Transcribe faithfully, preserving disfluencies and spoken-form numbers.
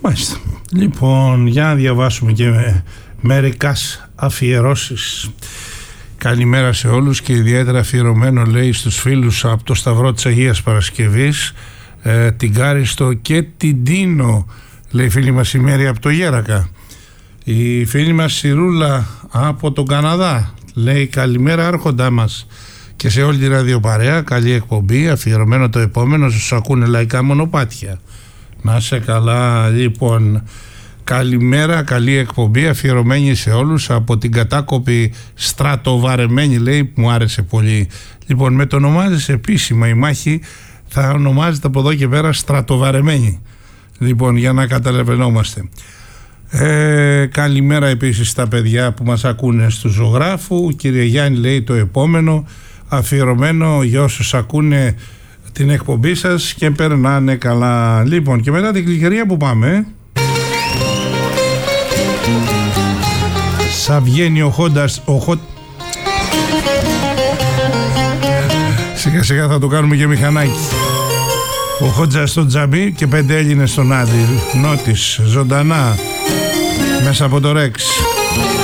Μάλιστα. Λοιπόν, για να διαβάσουμε και με μερικάς αφιερώσεις. Καλημέρα σε όλους και ιδιαίτερα αφιερωμένο, λέει, στους φίλους από το Σταυρό της Αγίας Παρασκευής, ε, την Κάριστο και την Τίνο, λέει φίλη μας η Μέρη από το Γέρακα. Η φίλη μας Σιρούλα από τον Καναδά λέει καλημέρα άρχοντά μας και σε όλη τη ραδιοπαρέα, καλή εκπομπή, αφιερωμένο το επόμενο στους ακούνε λαϊκά μονοπάτια. Να σε καλά. Λοιπόν, καλημέρα, καλή εκπομπή αφιερωμένη σε όλους από την κατάκοπη στρατοβαρεμένη, λέει, που μου άρεσε πολύ. Λοιπόν, με το ονομάζεις επίσημα η μάχη, θα ονομάζεται από εδώ και πέρα στρατοβαρεμένη. Λοιπόν, για να καταλαβαίνόμαστε. Ε, καλημέρα επίσης στα παιδιά που μας ακούνε του ζωγράφου. Κύριε Γιάννη, λέει, το επόμενο αφιερωμένο για όσους ακούνε την εκπομπή σας και περνάνε καλά. Λοιπόν, και μετά την κλικερία που πάμε, σα βγαίνει ο Χόντας ο Χο... Σιγά σιγά θα το κάνουμε και μηχανάκι. Ο Χόντζας στο τζαμπί και πέντε Έλληνες στον Άδη. Νότης, ζωντανά μέσα από το Ρεξ.